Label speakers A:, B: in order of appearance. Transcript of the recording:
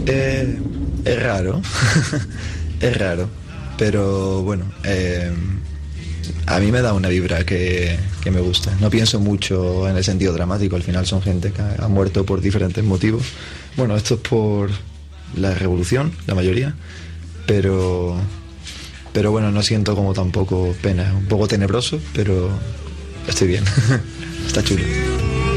A: Es raro, es raro, pero bueno, a mí me da una vibra que me gusta. No pienso mucho en el sentido dramático, al final son gente que ha muerto por diferentes motivos. Bueno, esto es por la revolución, la mayoría, pero bueno, no siento como tampoco pena. Es un poco tenebroso, pero estoy bien. Está chulo.